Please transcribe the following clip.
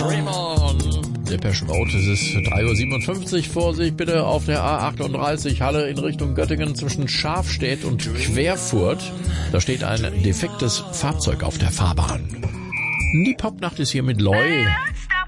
Dream On. Depeche Mode, es ist 3:57 Uhr. Vorsicht bitte auf der A38 Halle in Richtung Göttingen zwischen Schafstedt und Querfurt. Da steht ein defektes Fahrzeug auf der Fahrbahn. Die Popnacht ist hier mit Loy.